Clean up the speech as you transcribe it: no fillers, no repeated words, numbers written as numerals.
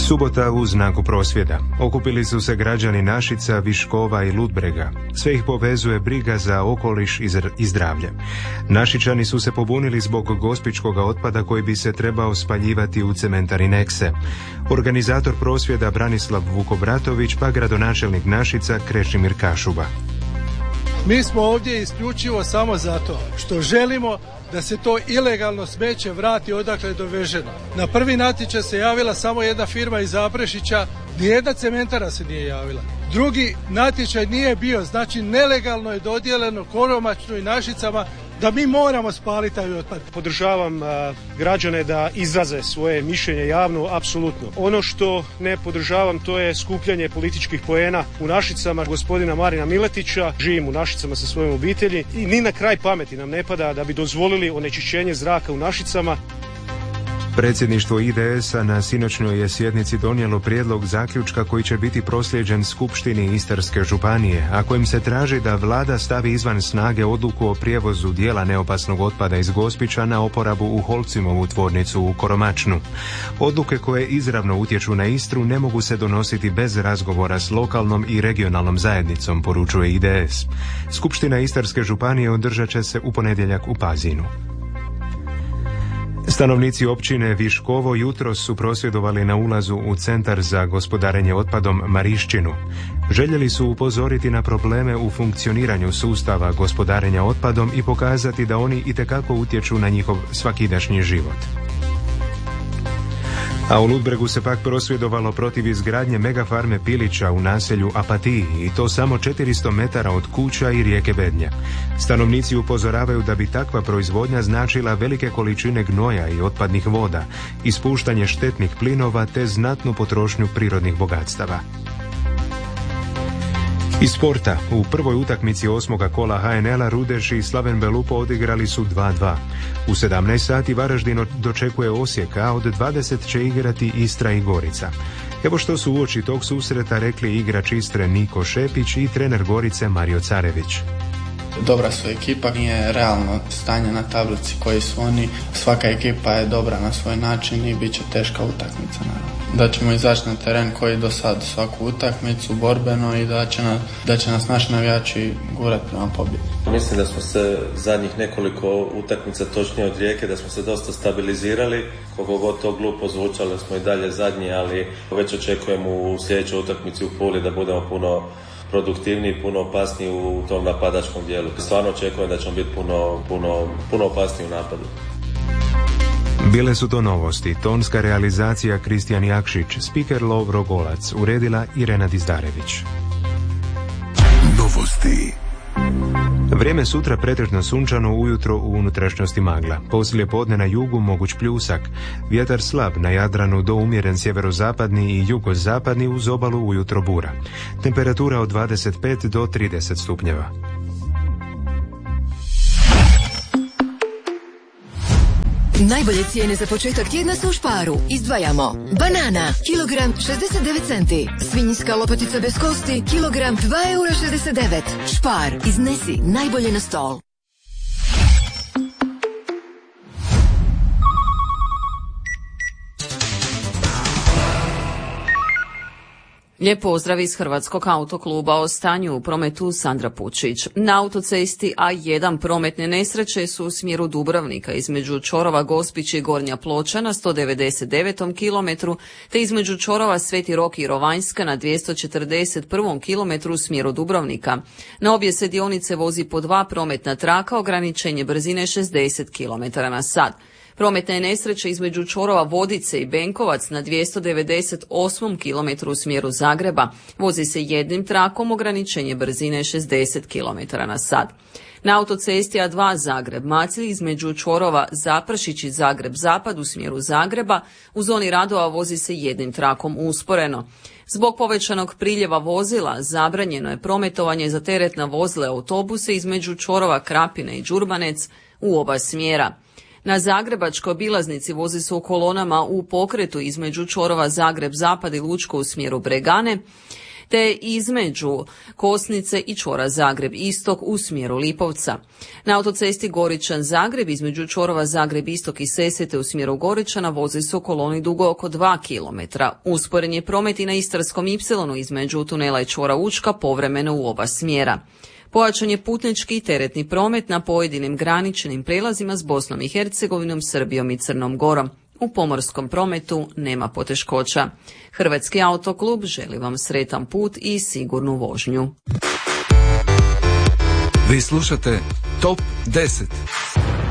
Subota u znaku prosvjeda. Okupili su se građani Našica, Viškova i Ludbrega. Sve ih povezuje briga za okoliš i zdravlje. Našičani su se pobunili zbog gospičkog otpada koji bi se trebao spaljivati u cementari Nekse. Organizator prosvjeda Branislav Vukobratović, pa gradonačelnik Našica Krešimir Kašuba. Mi smo ovdje isključivo samo zato što želimo da se to ilegalno smeće vrati odakle je doveženo. Na prvi natječaj se javila samo jedna firma iz Zaprešića, nijedna cementara se nije javila. Drugi natječaj nije bio, znači nelegalno je dodijeljeno Koromačnu i Našicama da mi moramo spaliti taj otpad. Podržavam građane da izraze svoje mišljenje javno, apsolutno. Ono što ne podržavam, to je skupljanje političkih poena u Našicama gospodina Marina Miletića. Živim u Našicama sa svojom obitelji i ni na kraj pameti nam ne pada da bi dozvolili onečišćenje zraka u Našicama. Predsjedništvo IDS-a na sinoćnjoj je sjednici donijelo prijedlog zaključka koji će biti proslijeđen Skupštini Istarske županije, a kojim se traži da vlada stavi izvan snage odluku o prijevozu dijela neopasnog otpada iz Gospića na oporabu u Holcimovu tvornicu u Koromačnu. Odluke koje izravno utječu na Istru ne mogu se donositi bez razgovora s lokalnom i regionalnom zajednicom, poručuje IDS. Skupština Istarske županije održat će se u ponedjeljak u Pazinu. Stanovnici općine Viškovo jutros su prosvjedovali na ulazu u Centar za gospodarenje otpadom Marišćinu. Željeli su upozoriti na probleme u funkcioniranju sustava gospodarenja otpadom i pokazati da oni itekako utječu na njihov svakidašnji život. A u Ludbregu se pak prosvjedovalo protiv izgradnje megafarme pilića u naselju Apatiji i to samo 400 metara od kuća i rijeke Bednje. Stanovnici upozoravaju da bi takva proizvodnja značila velike količine gnoja i otpadnih voda, ispuštanje štetnih plinova te znatnu potrošnju prirodnih bogatstava. Iz sporta, u prvoj utakmici 8. kola HNL-a Rudeš i Slaven Belupo odigrali su 2:2. U 17 sati Varaždin dočekuje Osijek, a od 20 će igrati Istra i Gorica. Evo što su uoči tog susreta rekli igrač Istre Niko Šepić i trener Gorice Mario Carević. Dobra su ekipa, nije realno stanje na tablici koji su oni. Svaka ekipa je dobra na svoj način i bit će teška utakmica, naravno. Da ćemo izaći na teren koji do sad svaku utakmicu borbeno i da će nas naši navijači gurati prema pobjedi. Mislim da smo se zadnjih nekoliko utakmica, točnije od Rijeke, da smo se dosta stabilizirali. Koliko god to glupo zvučalo, da smo i dalje zadnji, ali već očekujemo u sljedećoj utakmici u Puli da budemo puno produktivniji, puno opasniji u tom napadačkom dijelu. Stvarno očekujem da ćemo biti puno opasniji u napadu. Bile su to novosti. Tonska realizacija Kristijan Jakšić, spiker Lovro Golac, uredila Irena Dizdarević. Novosti. Vrijeme sutra pretežno sunčano, ujutro u unutrašnjosti magla. Poslije podne na jugu moguć pljusak. Vjetar slab, na Jadranu do umjeren sjeverozapadni i jugozapadni, uz obalu ujutro bura. Temperatura od 25 do 30 stupnjeva. Najbolje cijene za početak tjedna su u Sparu. Izdvajamo banana, kilogram 69 centi. Svinjska lopatica bez kosti, kilogram 2,69 €. Spar, iznesi najbolje na stol. Lijep pozdrav iz Hrvatskog autokluba. O stanju u prometu Sandra Pučić. Na autocesti A1 prometne nesreće su u smjeru Dubrovnika između čvorova Gospić i Gornja Ploča na 199. kilometru te između čvorova Sveti Rok i Rovanjska na 241. kilometru u smjeru Dubrovnika. Na obje se dionice vozi po 2 prometna traka, ograničenje brzine 60 km/h. Prometna je nesreća između čvorova Vodice i Benkovac na 298. kilometru u smjeru Zagreba. Vozi se jednim trakom, ograničenje brzine 60 km/h. Na autocesti A2 Zagreb-Macelj između čvorova Zapršić i Zagreb-Zapad u smjeru Zagreba u zoni radova vozi se jednim trakom usporeno. Zbog povećanog priljeva vozila zabranjeno je prometovanje za teretna vozila i autobuse između čvorova Krapine i Đurbanec u oba smjera. Na zagrebačkoj obilaznici vozi se u kolonama u pokretu između čvorova Zagreb-Zapad i Lučko u smjeru Bregane. te između Kosnice i čvora Zagreb Istok u smjeru Lipovca. Na autocesti Goričan-Zagreb između čvorova Zagreb Istok i Sesvete u smjeru Goričana vozi se u koloni dugo oko 2 km. Usporen je promet i na Istarskom Ipsilonu između tunela i čvora Učka povremeno u oba smjera. Pojačan je putnički i teretni promet na pojedinim graničnim prijelazima s Bosnom i Hercegovinom, Srbijom i Crnom Gorom. U pomorskom prometu nema poteškoća. Hrvatski autoklub želi vam sretan put i sigurnu vožnju. Vi slušate Top 10.